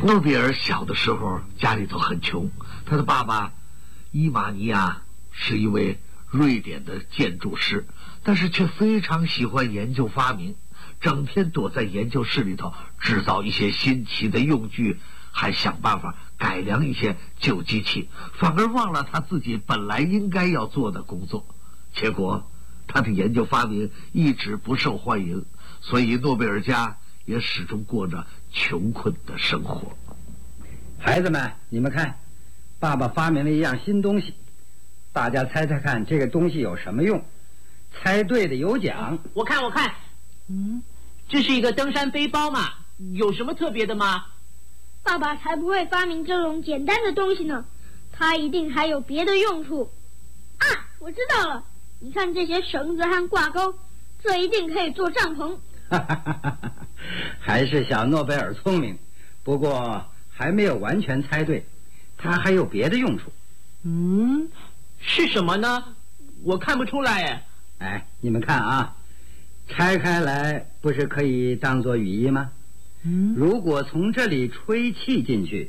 诺贝尔小的时候家里头很穷，他的爸爸伊玛尼亚是一位瑞典的建筑师，但是却非常喜欢研究发明，整天躲在研究室里头制造一些新奇的用具，还想办法改良一些旧机器，反而忘了他自己本来应该要做的工作。结果他的研究发明一直不受欢迎，所以诺贝尔家也始终过着穷困的生活。 孩子们，你们看，爸爸发明了一样新东西，大家猜猜看这个东西有什么用？猜对的有奖。 我看，这是一个登山背包嘛，有什么特别的吗？ 爸爸才不会发明这种简单的东西呢，他一定还有别的用处。啊，我知道了，你看这些绳子和挂钩，这一定可以做帐篷。 还是小诺贝尔聪明，不过还没有完全猜对，它还有别的用处。 是什么呢？我看不出来哎。 哎，你们看啊，拆开来不是可以当做雨衣吗？如果从这里吹气进去，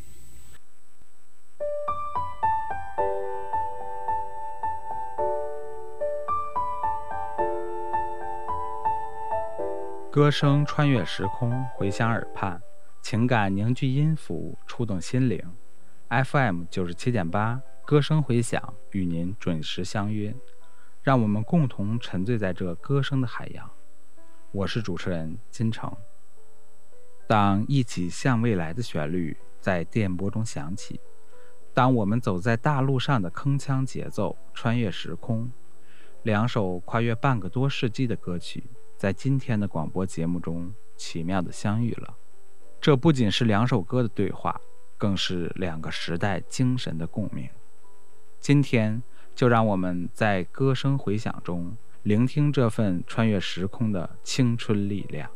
歌声穿越时空，回响耳畔，情感凝聚音符，触动心灵。FM 97.8，歌声回响，与您准时相约，让我们共同沉醉在这歌声的海洋。我是主持人金城。当一起向未来的旋律在电波中响起，当我们走在大路上的铿锵节奏穿越时空，两首跨越半个多世纪的歌曲在今天的广播节目中奇妙地相遇了。这不仅是两首歌的对话，更是两个时代精神的共鸣。今天就让我们在歌声回响中聆听这份穿越时空的青春力量。